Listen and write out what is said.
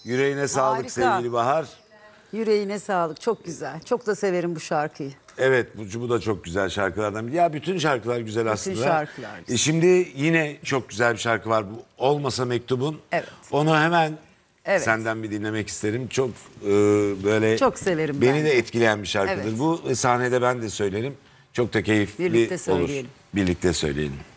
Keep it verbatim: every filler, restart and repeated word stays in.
Yüreğine sağlık Harika. sevgili Bahar. Yüreğine sağlık. Çok güzel. Çok da severim bu şarkıyı. Evet bu, bu da çok güzel şarkılardan biri. Ya bütün şarkılar güzel aslında. şarkılar güzel. E şimdi yine çok güzel bir şarkı var. Bu Olmasa Mektubun. Evet. Onu hemen Evet. senden bir dinlemek isterim. Çok e, böyle Çok severim beni ben de de. etkileyen bir şarkıdır. Evet. Bu sahnede ben de söylerim. Çok da keyifli Birlikte olur. söyleyelim. Birlikte söyleyelim.